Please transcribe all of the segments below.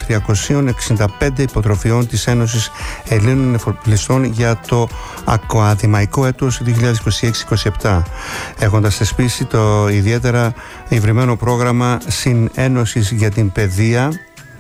365 υποτροφιών της Ένωσης Ελλήνων Εφοπλιστών για το ακαδημαϊκό έτος 2026-27, έχοντας θεσπίσει το ιδιαίτερα υβρημένο πρόγραμμα Συνένωσης για την Παιδεία,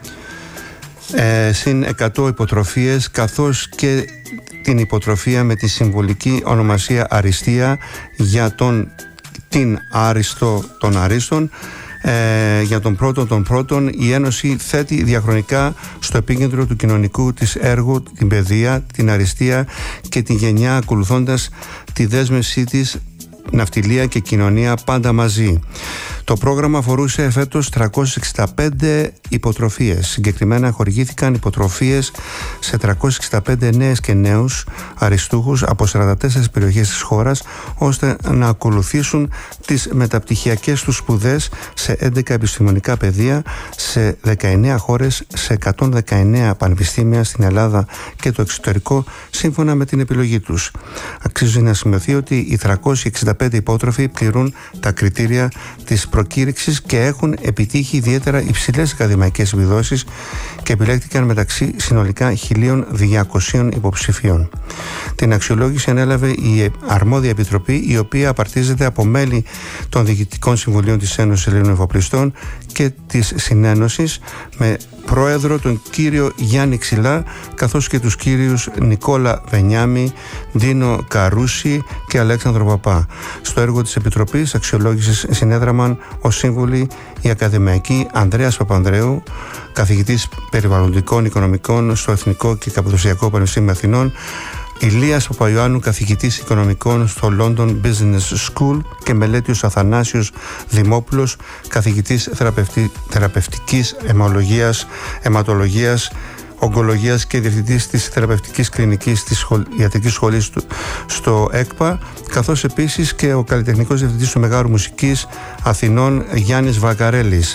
συν 100 υποτροφίες, καθώς και την υποτροφία με τη συμβολική ονομασία Αριστεία για την Άριστο των Αρίστων, για τον πρώτο των πρώτων. Η Ένωση θέτει διαχρονικά στο επίκεντρο του κοινωνικού της έργου την παιδεία, την αριστεία και τη γενιά, ακολουθώντας τη δέσμευσή της ναυτιλία και κοινωνία πάντα μαζί. Το πρόγραμμα αφορούσε φέτος 365 υποτροφίες. Συγκεκριμένα χορηγήθηκαν υποτροφίες σε 365 νέες και νέους αριστούχους από 44 περιοχές της χώρας, ώστε να ακολουθήσουν τις μεταπτυχιακές τους σπουδές σε 11 επιστημονικά πεδία, σε 19 χώρες, σε 119 πανεπιστήμια στην Ελλάδα και το εξωτερικό, σύμφωνα με την επιλογή τους. Αξίζει να σημειωθεί ότι οι 365 υπότροφοι πληρούν τα κριτήρια της προκήρυξης και έχουν επιτύχει ιδιαίτερα υψηλές ακαδημαϊκές επιδόσεις και επιλέχθηκαν μεταξύ συνολικά 1.200 υποψηφίων. Την αξιολόγηση ανέλαβε η αρμόδια επιτροπή, η οποία απαρτίζεται από μέλη των διοικητικών συμβουλίων της Ένωσης Ελλήνων Εφοπλιστών και της Συνένωσης, με πρόεδρο τον κύριο Γιάννη Ξυλά, καθώς και τους κύριους Νικόλα Βενιάμι, Ντίνο Καρούση και Αλέξανδρο Παπά. Στο έργο της Επιτροπής Αξιολόγησης συνέδραμαν ως σύμβουλοι η ακαδημαϊκή Ανδρέας Παπανδρέου, καθηγητής περιβαλλοντικών οικονομικών στο Εθνικό και Καπαδοσιακό Πανεπιστήμιο Αθηνών, Ηλίας Παπαϊωάννου, καθηγητής οικονομικών στο London Business School, και Μελέτιος Αθανάσιος Δημόπουλος, καθηγητής θεραπευτικής αιματολογίας, ογκολογίας και διευθυντής της θεραπευτικής κλινικής της ιατρικής σχολής στο ΕΚΠΑ, καθώς επίσης και ο καλλιτεχνικός διευθυντής του Μεγάρου Μουσικής Αθηνών Γιάννης Βακαρέλης.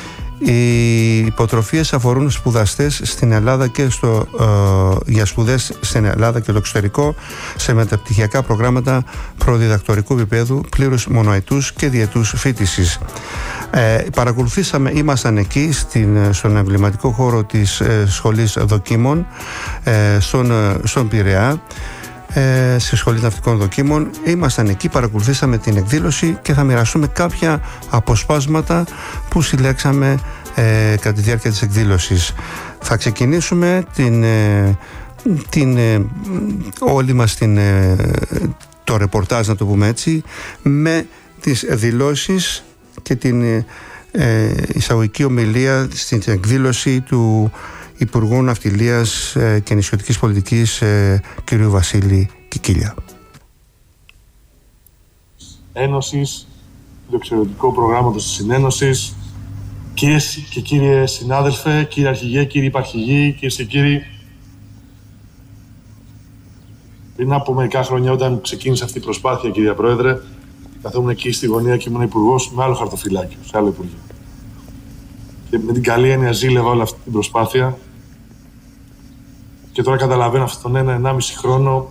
Οι υποτροφίες αφορούν σπουδαστές στην Ελλάδα και για σπουδές στην Ελλάδα και το εξωτερικό σε μεταπτυχιακά προγράμματα προδιδακτορικού επίπεδου, πλήρους μονοετούς και διετούς φοιτησης. Ήμασταν εκεί στον εμβληματικό χώρο της σχολής δοκίμων στον Πειραιά, στη Σχολή Ναυτικών Δοκίμων. Ήμασταν εκεί, παρακολουθήσαμε την εκδήλωση και θα μοιραστούμε κάποια αποσπάσματα που συλλέξαμε κατά τη διάρκεια της εκδήλωσης. Θα ξεκινήσουμε όλη μας το ρεπορτάζ, να το πούμε έτσι, με τις δηλώσεις και την εισαγωγική ομιλία στην εκδήλωση του Υπουργού Ναυτιλίας και Νησιωτικής Πολιτικής κ. Βασίλη Κικίλια. Ένωσης, του εξαιρετικού προγράμματος της Συνένωσης, κυρίες και κύριοι συνάδελφε, κύριε Αρχηγέ, κύριοι Υπαρχηγοί, κυρίες και κύριοι, πριν από μερικά χρόνια, όταν ξεκίνησε αυτή η προσπάθεια, κυρία Πρόεδρε, καθόμουν εκεί στη γωνία και ήμουν υπουργός με άλλο χαρτοφυλάκιο, σε άλλο υπουργείο. Και με την καλή έννοια ζήλευα όλη αυτή την προσπάθεια. Και τώρα καταλαβαίνω αυτόν τον 1-1,5 χρόνο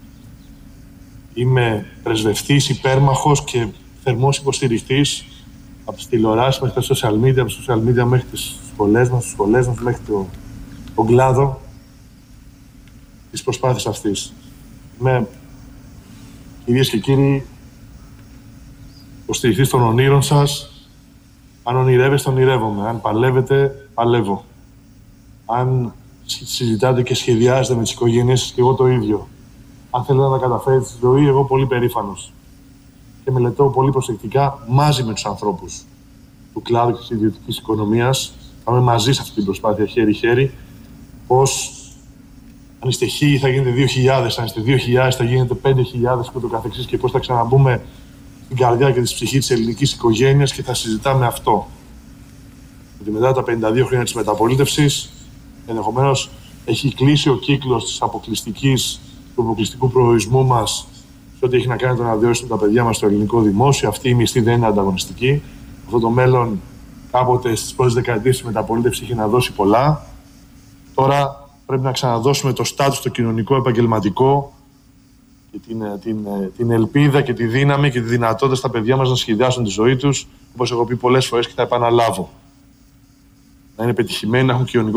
είμαι πρεσβευτής, υπέρμαχος και θερμός υποστηρικτής από τις τηλεοράσεις μέχρι τα social media, από τα social media μέχρι τις σχολές μας, μέχρι τον κλάδο της προσπάθειας αυτής. Είμαι, κυρίες και κύριοι, υποστηρικτής των ονείρων σας. Αν ονειρεύεστε, ονειρεύομαι. Αν παλεύετε, παλεύω. Αν συζητάτε και σχεδιάζετε με τις οικογένειες σας, και εγώ το ίδιο. Αν θέλετε να τα καταφέρετε στη ζωή, εγώ πολύ περήφανος. Και μελετώ πολύ προσεκτικά μαζί με τους ανθρώπους του κλάδου και της ιδιωτικής οικονομίας. Θα είμαι μαζί σε αυτή την προσπάθεια, χέρι-χέρι. Πώς αν είστε 1.000 θα γίνετε 2.000, αν είστε 2.000 θα γίνετε 5.000 και ούτω καθεξής, και πώς θα ξαναμπούμε στην καρδιά και τη ψυχή της ελληνικής οικογένειας και θα συζητάμε αυτό. Γιατί μετά τα 52 χρόνια της μεταπολίτευσης, ενδεχομένως έχει κλείσει ο κύκλος του αποκλειστικού προορισμού μας σε ό,τι έχει να κάνει το να διώσουμε τα παιδιά μας στο ελληνικό δημόσιο. Αυτή η μισθή δεν είναι ανταγωνιστική. Αυτό το μέλλον κάποτε στις πρώτες δεκαετίες της μεταπολίτευσης είχε να δώσει πολλά. Τώρα πρέπει να ξαναδώσουμε το στάτους, το κοινωνικό, επαγγελματικό, και την ελπίδα και τη δύναμη και τη δυνατότητα στα παιδιά μας να σχεδιάσουν τη ζωή τους, όπως έχω πει πολλές φορές και θα επαναλάβω. Να είναι πετυχημένοι, να έχουν κοινωνικό